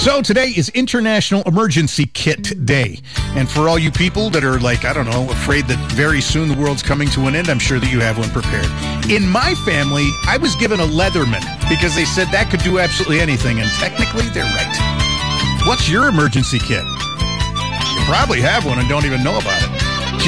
So today is International Emergency Kit Day. And for all you people that are like, I don't know, afraid that very soon the world's coming to an end, I'm sure that you have one prepared. In my family, I was given a Leatherman because they said that could do absolutely anything. And technically, they're right. What's your emergency kit? You probably have one and don't even know about it.